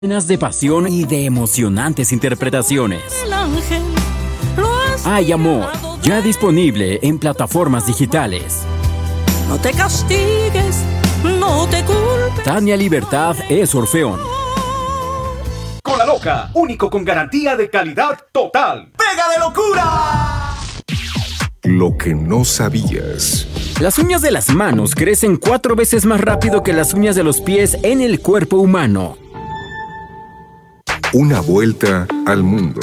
Llenas de pasión y de emocionantes interpretaciones. Hay amor, ya disponible en plataformas digitales. No te castigues, no te culpes. Tania Libertad es Orfeón. Cola Loca, único con garantía de calidad total. ¡Pega de locura! Lo que no sabías. Las uñas de las manos crecen 4 veces más rápido que las uñas de los pies en el cuerpo humano. Una vuelta al mundo.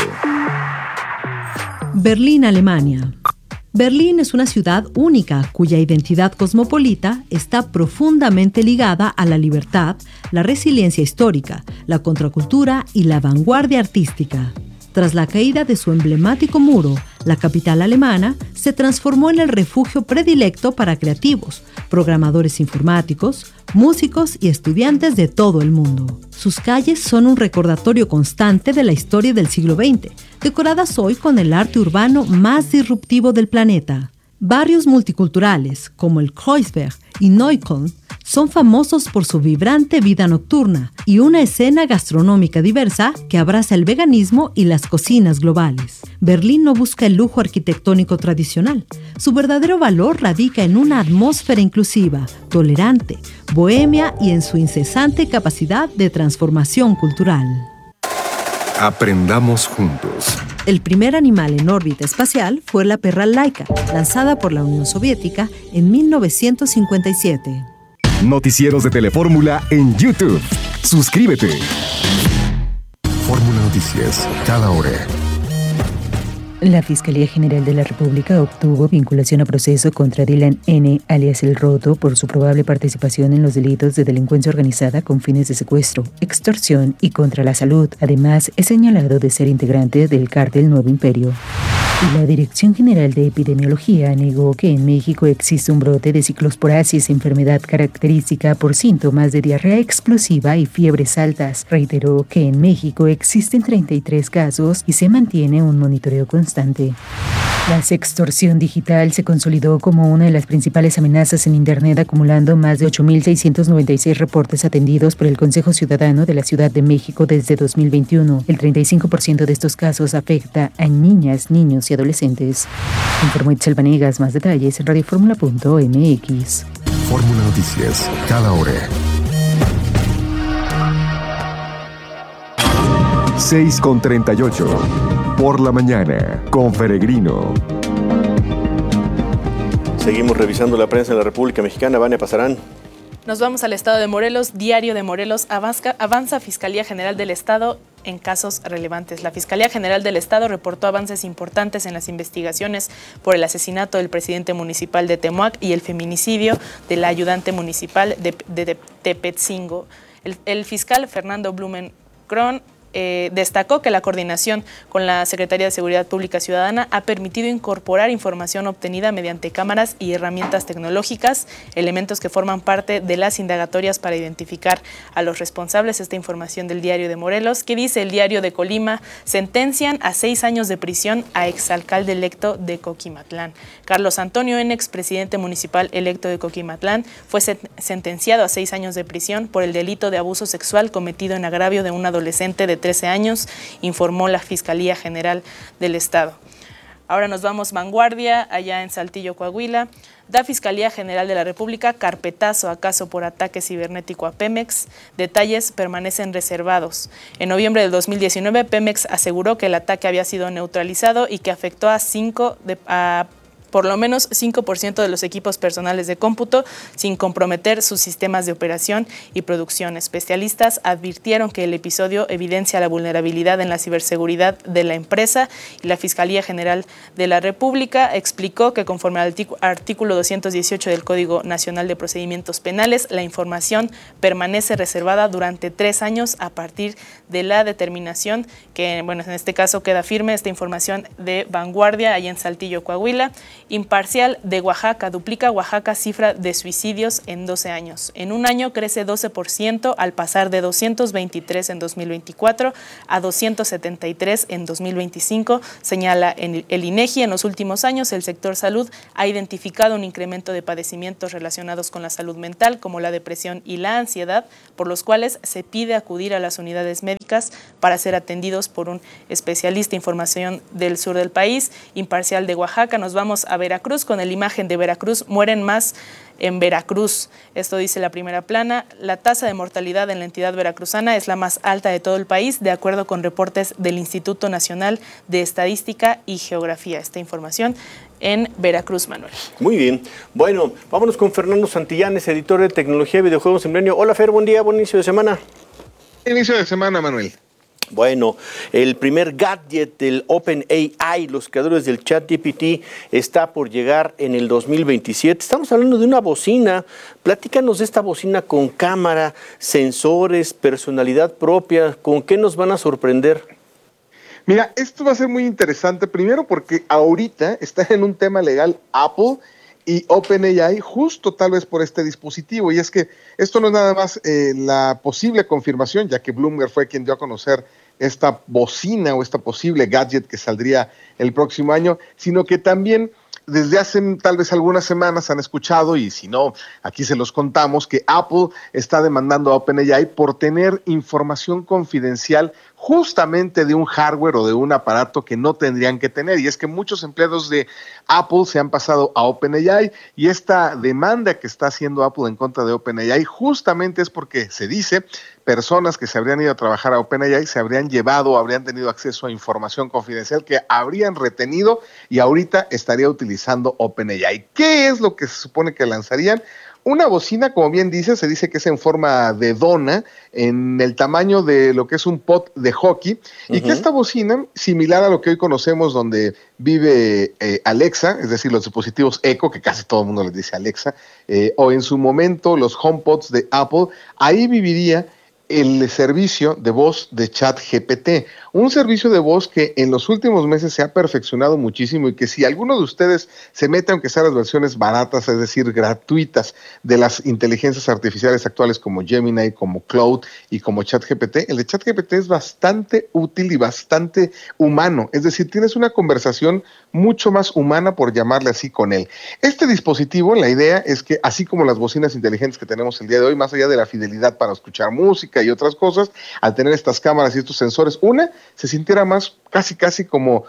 Berlín, Alemania. Berlín es una ciudad única cuya identidad cosmopolita está profundamente ligada a la libertad, la resiliencia histórica, la contracultura y la vanguardia artística. Tras la caída de su emblemático muro, la capital alemana se transformó en el refugio predilecto para creativos, programadores informáticos, músicos y estudiantes de todo el mundo. Sus calles son un recordatorio constante de la historia del siglo XX, decoradas hoy con el arte urbano más disruptivo del planeta. Barrios multiculturales, como el Kreuzberg y Neukölln, son famosos por su vibrante vida nocturna y una escena gastronómica diversa que abraza el veganismo y las cocinas globales. Berlín no busca el lujo arquitectónico tradicional. Su verdadero valor radica en una atmósfera inclusiva, tolerante, bohemia y en su incesante capacidad de transformación cultural. Aprendamos juntos. El primer animal en órbita espacial fue la perra Laika, lanzada por la Unión Soviética en 1957. Noticieros de Telefórmula en YouTube. Suscríbete. Fórmula Noticias, cada hora. La Fiscalía General de la República obtuvo vinculación a proceso contra Dylan N., alias El Roto, por su probable participación en los delitos de delincuencia organizada con fines de secuestro, extorsión y contra la salud. Además, es señalado de ser integrante del cártel Nuevo Imperio. La Dirección General de Epidemiología negó que en México existe un brote de ciclosporasis, enfermedad característica por síntomas de diarrea explosiva y fiebres altas. Reiteró que en México existen 33 casos y se mantiene un monitoreo constante. La sextorsión digital se consolidó como una de las principales amenazas en Internet, acumulando más de 8.696 reportes atendidos por el Consejo Ciudadano de la Ciudad de México desde 2021. El 35% de estos casos afecta a niñas, niños y adolescentes. Informó Itzel Vanegas. Más detalles en radioformula.mx. Fórmula Noticias, cada hora. 6:38. Por la mañana, con Peregrino. Seguimos revisando la prensa en la República Mexicana. Vania Pasarán. Nos vamos al estado de Morelos. Diario de Morelos. Avanza Fiscalía General del Estado en casos relevantes. La Fiscalía General del Estado reportó avances importantes en las investigaciones por el asesinato del presidente municipal de Temoac y el feminicidio de la ayudante municipal de Tepetzingo. El fiscal Fernando Blumenkron destacó que la coordinación con la Secretaría de Seguridad Pública Ciudadana ha permitido incorporar información obtenida mediante cámaras y herramientas tecnológicas, elementos que forman parte de las indagatorias para identificar a los responsables. Esta información del Diario de Morelos. ¿Qué dice el Diario de Colima? Sentencian a 6 años de prisión a exalcalde electo de Coquimatlán. Carlos Antonio N., expresidente municipal electo de Coquimatlán, fue sentenciado a 6 años de prisión por el delito de abuso sexual cometido en agravio de un adolescente de 13 años, informó la Fiscalía General del Estado. Ahora nos vamos vanguardia, allá en Saltillo, Coahuila. Da Fiscalía General de la República carpetazo a caso por ataque cibernético a Pemex. Detalles permanecen reservados. En noviembre del 2019, Pemex aseguró que el ataque había sido neutralizado y que afectó a por lo menos 5% de los equipos personales de cómputo, sin comprometer sus sistemas de operación y producción. Especialistas advirtieron que el episodio evidencia la vulnerabilidad en la ciberseguridad de la empresa, y la Fiscalía General de la República explicó que conforme al artículo 218 del Código Nacional de Procedimientos Penales, la información permanece reservada durante 3 años a partir de la determinación que, en este caso queda firme esta información de vanguardia allá en Saltillo, Coahuila. Imparcial de Oaxaca. Duplica Oaxaca cifra de suicidios en 12 años. En un año crece 12% al pasar de 223 en 2024 a 273 en 2025. Señala el INEGI, en los últimos años el sector salud ha identificado un incremento de padecimientos relacionados con la salud mental, como la depresión y la ansiedad, por los cuales se pide acudir a las unidades médicas para ser atendidos por un especialista. Información del sur del país. Imparcial de Oaxaca. Nos vamos a Veracruz con la imagen de Veracruz. Mueren más en Veracruz. Esto dice la primera plana. La tasa de mortalidad en la entidad veracruzana es la más alta de todo el país, de acuerdo con reportes del Instituto Nacional de Estadística y Geografía. Esta información en Veracruz, Manuel. Muy bien. Bueno, vámonos con Fernando Santillanes, editor de Tecnología y Videojuegos en Milenio. Hola, Fer, buen día, buen inicio de semana. Inicio de semana, Manuel. Bueno, el primer gadget del OpenAI, los creadores del ChatGPT, está por llegar en el 2027. Estamos hablando de una bocina. Platícanos de esta bocina con cámara, sensores, personalidad propia. ¿Con qué nos van a sorprender? Mira, esto va a ser muy interesante, primero porque ahorita está en un tema legal Apple y OpenAI, justo tal vez por este dispositivo, y es que esto no es nada más la posible confirmación, ya que Bloomberg fue quien dio a conocer esta bocina o esta posible gadget que saldría el próximo año, sino que también desde hace tal vez algunas semanas han escuchado, y si no, aquí se los contamos, que Apple está demandando a OpenAI por tener información confidencial justamente de un hardware o de un aparato que no tendrían que tener. Y es que muchos empleados de Apple se han pasado a OpenAI, y esta demanda que está haciendo Apple en contra de OpenAI justamente es porque se dice personas que se habrían ido a trabajar a OpenAI se habrían llevado, habrían tenido acceso a información confidencial que habrían retenido y ahorita estaría utilizando OpenAI. ¿Qué es lo que se supone que lanzarían? Una bocina, como bien dice, se dice que es en forma de dona, en el tamaño de lo que es un pot de hockey, y que esta bocina, similar a lo que hoy conocemos donde vive Alexa, es decir, los dispositivos Echo, que casi todo el mundo les dice Alexa, o en su momento los HomePods de Apple, ahí viviría el servicio de voz de ChatGPT, un servicio de voz que en los últimos meses se ha perfeccionado muchísimo, y que si alguno de ustedes se mete, aunque sean las versiones baratas, es decir, gratuitas, de las inteligencias artificiales actuales como Gemini, como Claude y como ChatGPT, el de ChatGPT es bastante útil y bastante humano, es decir, tienes una conversación mucho más humana, por llamarle así, con él. Este dispositivo, la idea es que, así como las bocinas inteligentes que tenemos el día de hoy, más allá de la fidelidad para escuchar música y otras cosas, al tener estas cámaras y estos sensores, se sintiera más casi como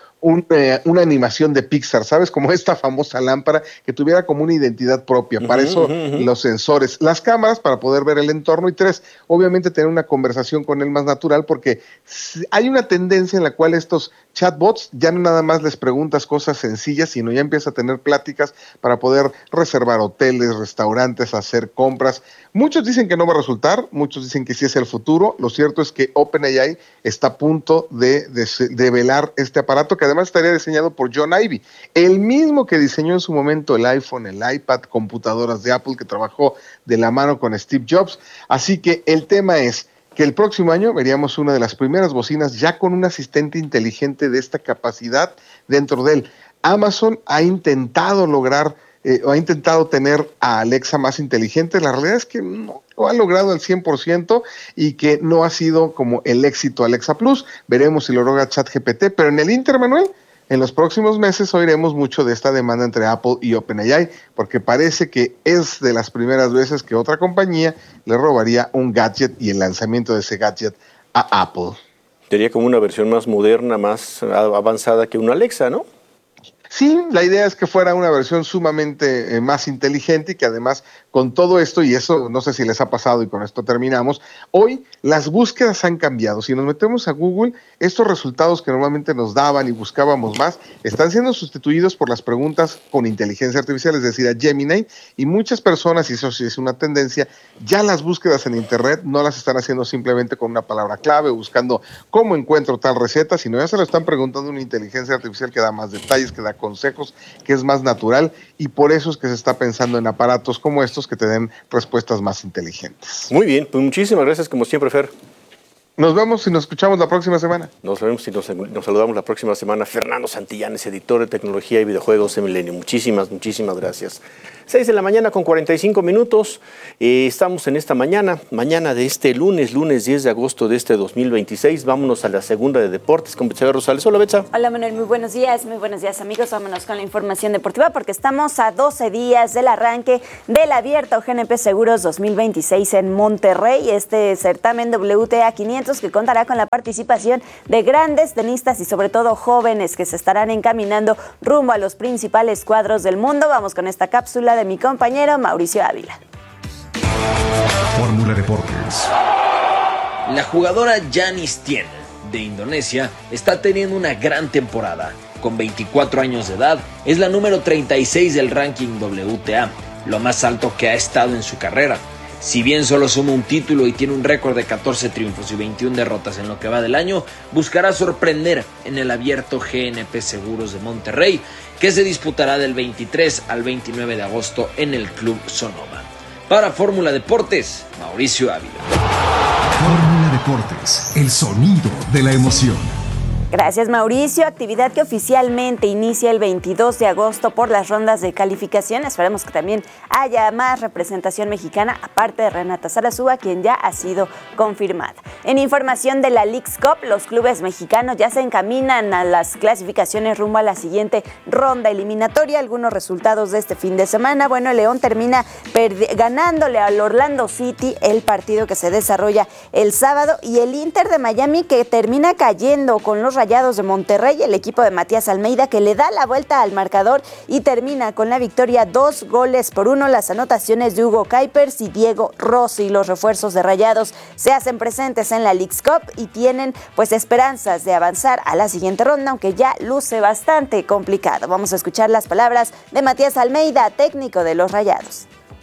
una animación de Pixar, ¿sabes? Como esta famosa lámpara, que tuviera como una identidad propia. Para eso los sensores, las cámaras para poder ver el entorno, y 3, obviamente tener una conversación con él más natural, porque hay una tendencia en la cual estos chatbots ya no nada más les preguntas cosas sencillas, sino ya empieza a tener pláticas para poder reservar hoteles, restaurantes, hacer compras. Muchos dicen que no va a resultar, muchos dicen que sí es el futuro. Lo cierto es que OpenAI está a punto de develar este aparato, que además estaría diseñado por John Ive, el mismo que diseñó en su momento el iPhone, el iPad, computadoras de Apple, que trabajó de la mano con Steve Jobs. Así que el tema es que el próximo año veríamos una de las primeras bocinas ya con un asistente inteligente de esta capacidad dentro de él. Amazon ha intentado lograr o ha intentado tener a Alexa más inteligente. La realidad es que no lo ha logrado al 100% y que no ha sido como el éxito Alexa Plus. Veremos si lo logra ChatGPT, pero en el Inter, Manuel, en los próximos meses oiremos mucho de esta demanda entre Apple y OpenAI, porque parece que es de las primeras veces que otra compañía le robaría un gadget y el lanzamiento de ese gadget a Apple. Sería como una versión más moderna, más avanzada que una Alexa, ¿no? Sí, la idea es que fuera una versión sumamente más inteligente, y que además con todo esto, y eso no sé si les ha pasado y con esto terminamos, hoy las búsquedas han cambiado. Si nos metemos a Google, estos resultados que normalmente nos daban y buscábamos más, están siendo sustituidos por las preguntas con inteligencia artificial, es decir, a Gemini, y muchas personas, y eso sí es una tendencia, ya las búsquedas en Internet no las están haciendo simplemente con una palabra clave, buscando cómo encuentro tal receta, sino ya se lo están preguntando a una inteligencia artificial que da más detalles, que da consejos, que es más natural, y por eso es que se está pensando en aparatos como estos que te den respuestas más inteligentes. Muy bien, pues muchísimas gracias como siempre, Fer. Nos vemos y nos escuchamos la próxima semana. Nos vemos y nos saludamos la próxima semana. Fernando Santillanes, editor de tecnología y videojuegos de Milenio. Muchísimas gracias. 6 de la mañana con 45 minutos. Estamos en esta mañana de este lunes 10 de agosto de este 2026. Vámonos a la segunda de deportes con Betsabe Rosales. Hola, Betsa. Hola, Manuel. Muy buenos días, amigos. Vámonos con la información deportiva porque estamos a 12 días del arranque del Abierto GNP Seguros 2026 en Monterrey. Este certamen WTA 500 que contará con la participación de grandes tenistas y sobre todo jóvenes que se estarán encaminando rumbo a los principales cuadros del mundo. Vamos con esta cápsula de mi compañero Mauricio Ávila. Fórmula Deportes. La jugadora Yanis Tien de Indonesia está teniendo una gran temporada. Con 24 años de edad, es la número 36 del ranking WTA, lo más alto que ha estado en su carrera. Si bien solo suma un título y tiene un récord de 14 triunfos y 21 derrotas en lo que va del año, buscará sorprender en el Abierto GNP Seguros de Monterrey, que se disputará del 23 al 29 de agosto en el Club Sonoma. Para Fórmula Deportes, Mauricio Ávila. Fórmula Deportes, el sonido de la emoción. Gracias, Mauricio. Actividad que oficialmente inicia el 22 de agosto por las rondas de calificación. Esperemos que también haya más representación mexicana, aparte de Renata Zarazúa, quien ya ha sido confirmada. En información de la Leagues Cup, los clubes mexicanos ya se encaminan a las clasificaciones rumbo a la siguiente ronda eliminatoria. Algunos resultados de este fin de semana. Bueno, el León termina ganándole al Orlando City el partido que se desarrolla el sábado, y el Inter de Miami que termina cayendo con los Rayados de Monterrey, el equipo de Matías Almeida que le da la vuelta al marcador y termina con la victoria 2-1. Las anotaciones de Hugo Kuipers y Diego Rossi. Los refuerzos de Rayados se hacen presentes en la Leagues Cup y tienen pues esperanzas de avanzar a la siguiente ronda, aunque ya luce bastante complicado. Vamos a escuchar las palabras de Matías Almeida, técnico de los Rayados.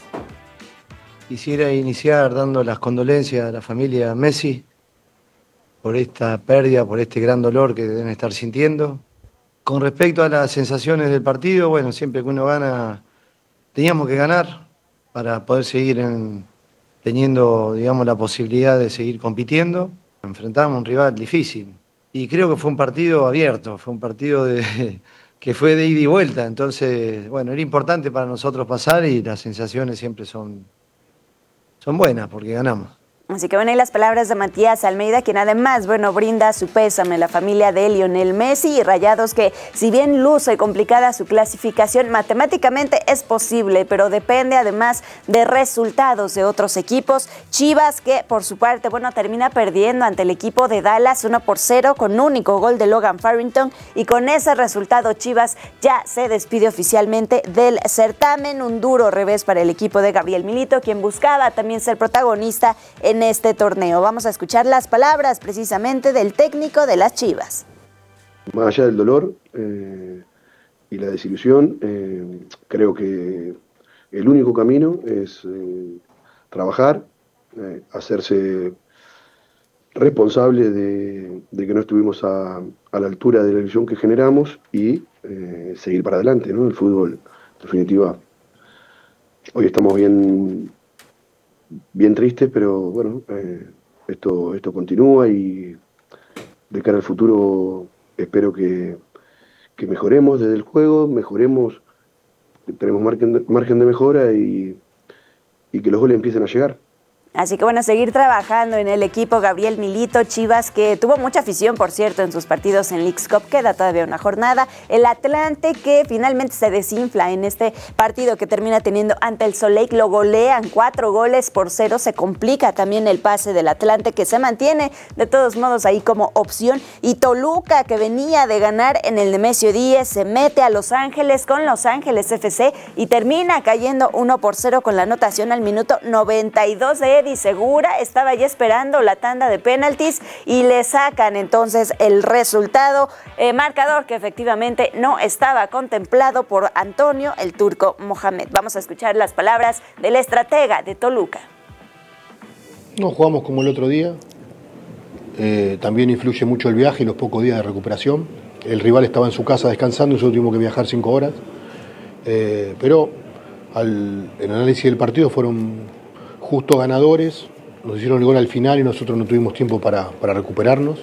Quisiera iniciar dando las condolencias a la familia Messi por esta pérdida, por este gran dolor que deben estar sintiendo. Con respecto a las sensaciones del partido, bueno, siempre que uno gana, teníamos que ganar para poder seguir teniendo, digamos, la posibilidad de seguir compitiendo. Enfrentábamos a un rival difícil y creo que fue un partido abierto, fue un partido que fue de ida y vuelta. Entonces, bueno, era importante para nosotros pasar y las sensaciones siempre son buenas porque ganamos. Así que bueno, ahí las palabras de Matías Almeida, quien además, bueno, brinda su pésame a la familia de Lionel Messi y Rayados, que si bien luce complicada su clasificación, matemáticamente es posible, pero depende además de resultados de otros equipos. Chivas, que por su parte, bueno, termina perdiendo ante el equipo de Dallas 1-0 con único gol de Logan Farrington, y con ese resultado Chivas ya se despide oficialmente del certamen. Un duro revés para el equipo de Gabriel Milito, quien buscaba también ser protagonista en este torneo. Vamos a escuchar las palabras precisamente del técnico de las Chivas. Más allá del dolor y la desilusión, creo que el único camino es trabajar, hacerse responsable de que no estuvimos a la altura de la ilusión que generamos y seguir para adelante, ¿no? El fútbol, en definitiva, hoy estamos bien tristes, pero bueno, esto continúa y de cara al futuro espero que mejoremos desde el juego, tenemos margen de mejora y que los goles empiecen a llegar. Así que bueno, seguir trabajando en el equipo Gabriel Milito. Chivas, que tuvo mucha afición, por cierto, en sus partidos en Leagues Cup, queda todavía una jornada. El Atlante, que finalmente se desinfla en este partido que termina teniendo ante el Soleil, lo golean 4-0. Se complica también el pase del Atlante, que se mantiene de todos modos ahí como opción. Y Toluca, que venía de ganar en el Nemesio 10, se mete a Los Ángeles con Los Ángeles FC y termina cayendo 1-0 con la anotación al minuto 92 de Eddie Segura. Estaba ya esperando la tanda de penaltis y le sacan entonces el resultado, marcador que efectivamente no estaba contemplado por Antonio el Turco Mohamed. Vamos a escuchar las palabras del estratega de Toluca. No jugamos como el otro día, también influye mucho el viaje y los pocos días de recuperación. El rival estaba en su casa descansando y nosotros tuvimos que viajar 5 horas, pero el análisis del partido fueron justos ganadores, nos hicieron el gol al final y nosotros no tuvimos tiempo para recuperarnos.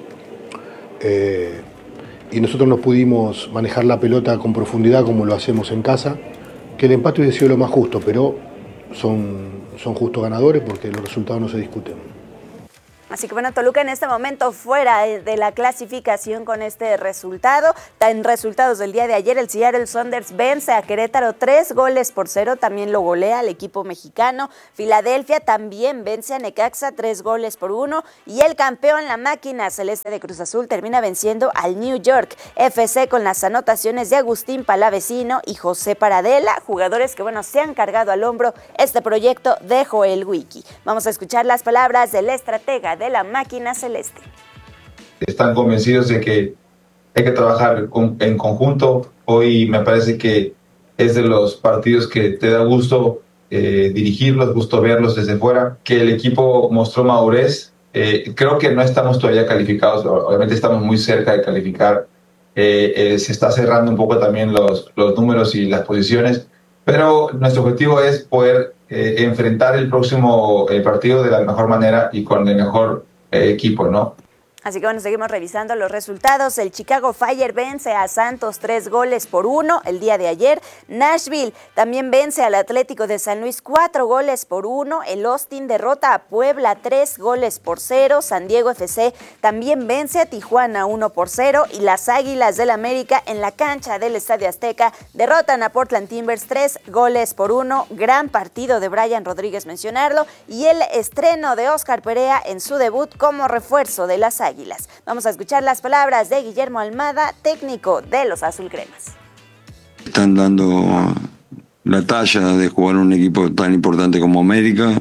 Y nosotros no pudimos manejar la pelota con profundidad como lo hacemos en casa, que el empate hubiese sido lo más justo, pero son justos ganadores porque los resultados no se discuten. Así que bueno, Toluca en este momento fuera de la clasificación con este resultado. En resultados del día de ayer, el Seattle Sounders vence a Querétaro 3-0, también lo golea el equipo mexicano. Filadelfia también vence a Necaxa 3-1 y el campeón, la máquina celeste de Cruz Azul, termina venciendo al New York FC con las anotaciones de Agustín Palavecino y José Paradela, jugadores que bueno, se han cargado al hombro este proyecto de Joel Wiki. Vamos a escuchar las palabras del estratega de la máquina celeste. Están convencidos de que hay que trabajar en conjunto. Hoy me parece que es de los partidos que te da gusto dirigirlos, gusto verlos desde fuera, que el equipo mostró madurez. Creo que no estamos todavía calificados, obviamente estamos muy cerca de calificar. Se está cerrando un poco también los números y las posiciones, pero nuestro objetivo es poder enfrentar el próximo partido de la mejor manera y con el mejor equipo, ¿no? Así que bueno, seguimos revisando los resultados. El Chicago Fire vence a Santos 3-1 el día de ayer. Nashville también vence al Atlético de San Luis 4-1. El Austin derrota a Puebla 3-0. San Diego FC también vence a Tijuana 1-0. Y las Águilas del América en la cancha del Estadio Azteca derrotan a Portland Timbers 3-1. Gran partido de Brian Rodríguez, mencionarlo. Y el estreno de Oscar Perea en su debut como refuerzo de las Águilas. Vamos a escuchar las palabras de Guillermo Almada, técnico de los Azulcremas. Están dando la talla de jugar un equipo tan importante como América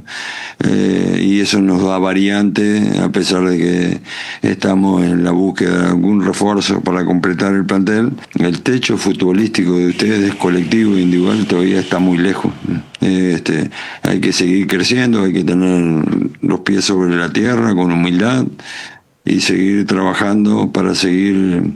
y eso nos da variante a pesar de que estamos en la búsqueda de algún refuerzo para completar el plantel. El techo futbolístico de ustedes, colectivo e individual, todavía está muy lejos. Hay que seguir creciendo, hay que tener los pies sobre la tierra con humildad y seguir trabajando para seguir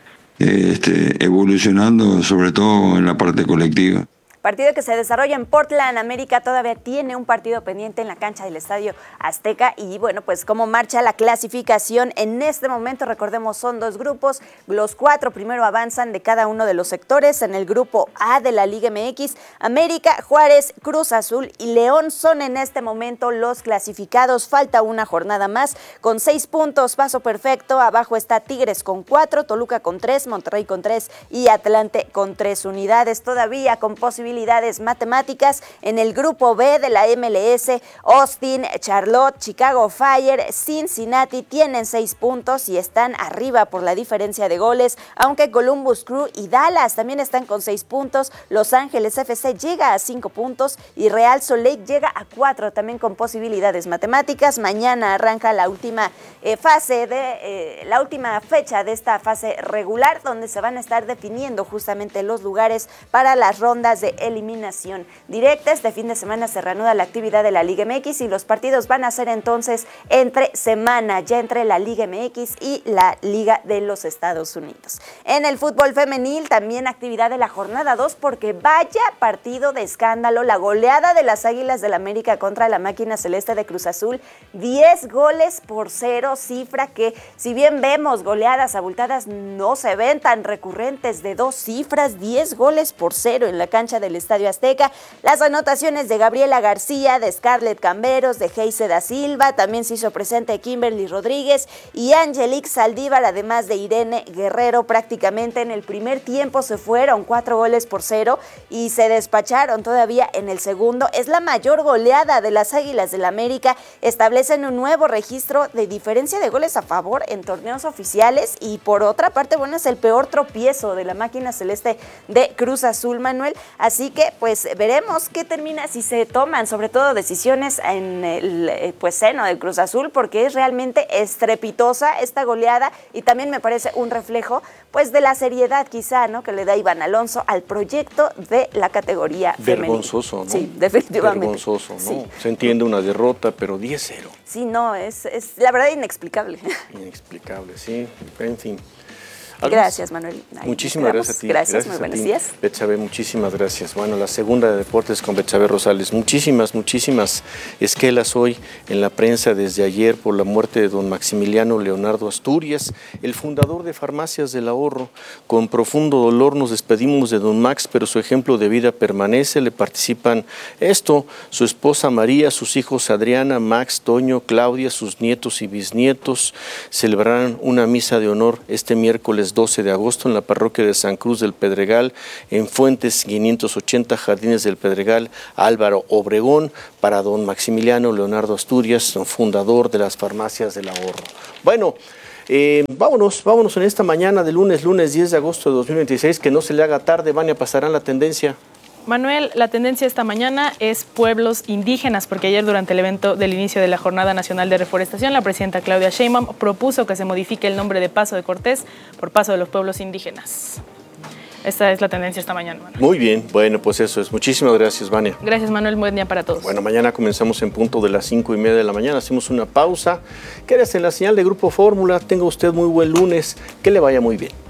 evolucionando, sobre todo en la parte colectiva. Partido que se desarrolla en Portland. América todavía tiene un partido pendiente en la cancha del Estadio Azteca. Y bueno, pues cómo marcha la clasificación en este momento. Recordemos, son 2 grupos. Los 4 primero avanzan de cada uno de los sectores. En el grupo A de la Liga MX, América, Juárez, Cruz Azul y León son en este momento los clasificados. Falta una jornada más con 6 puntos, paso perfecto. Abajo está Tigres con 4, Toluca con 3, Monterrey con 3 y Atlante con 3 unidades. Todavía con posibilidades matemáticas en el grupo B de la MLS, Austin, Charlotte, Chicago Fire, Cincinnati tienen 6 puntos y están arriba por la diferencia de goles, aunque Columbus Crew y Dallas también están con 6 puntos, Los Ángeles FC llega a 5 puntos y Real Salt Lake llega a 4, también con posibilidades matemáticas. Mañana arranca la última la última fecha de esta fase regular, donde se van a estar definiendo justamente los lugares para las rondas de eliminación directa. Este fin de semana se reanuda la actividad de la Liga MX y los partidos van a ser entonces entre semana, ya entre la Liga MX y la Liga de los Estados Unidos. En el fútbol femenil también actividad de la jornada 2, porque vaya partido de escándalo, la goleada de las Águilas del América contra la máquina celeste de Cruz Azul, 10-0, cifra que si bien vemos goleadas abultadas, no se ven tan recurrentes de 2 cifras, 10-0 en la cancha del Estadio Azteca. Las anotaciones de Gabriela García, de Scarlett Camberos, de Heise da Silva, también se hizo presente Kimberly Rodríguez y Angelique Saldívar, además de Irene Guerrero. Prácticamente en el primer tiempo se fueron 4-0 y se despacharon todavía en el segundo. Es la mayor goleada de las Águilas del América, establecen un nuevo registro de diferencia de goles a favor en torneos oficiales y por otra parte, bueno, es el peor tropiezo de la máquina celeste de Cruz Azul, Manuel. Así que pues veremos qué termina, si se toman sobre todo decisiones en el seno del Cruz Azul, porque es realmente estrepitosa esta goleada y también me parece un reflejo pues de la seriedad quizá, ¿no?, que le da Iván Alonso al proyecto de la categoría femenina. Vergonzoso, ¿no? Sí, definitivamente. Vergonzoso, ¿no? Sí. Se entiende una derrota, pero 10-0. Sí, no, es la verdad inexplicable. Inexplicable, sí, en fin. Gracias, Manuel. Muchísimas gracias a ti. Gracias, muy buenos días. Betsabe, muchísimas gracias. Bueno, la segunda de deportes con Betsabe Rosales. Muchísimas esquelas hoy en la prensa desde ayer por la muerte de don Maximiliano Leonardo Asturias, el fundador de Farmacias del Ahorro. Con profundo dolor nos despedimos de don Max, pero su ejemplo de vida permanece. Le participan su esposa María, sus hijos Adriana, Max, Toño, Claudia, sus nietos y bisnietos. Celebrarán una misa de honor este miércoles 12 de agosto en la parroquia de San Cruz del Pedregal, en Fuentes 580, Jardines del Pedregal, Álvaro Obregón, para don Maximiliano Leonardo Asturias, fundador de las Farmacias del Ahorro. Bueno, vámonos en esta mañana de lunes 10 de agosto de 2026, que no se le haga tarde. Vania, pasarán la tendencia. Manuel, la tendencia esta mañana es pueblos indígenas, porque ayer durante el evento del inicio de la Jornada Nacional de Reforestación, la presidenta Claudia Sheinbaum propuso que se modifique el nombre de Paso de Cortés por Paso de los Pueblos Indígenas. Esta es la tendencia esta mañana, Manuel. Muy bien, bueno, pues eso es. Muchísimas gracias, Vania. Gracias, Manuel. Buen día para todos. Bueno, mañana comenzamos en punto de las 5:30 de la mañana. Hacemos una pausa. Quédese en la señal de Grupo Fórmula. Tenga usted muy buen lunes. Que le vaya muy bien.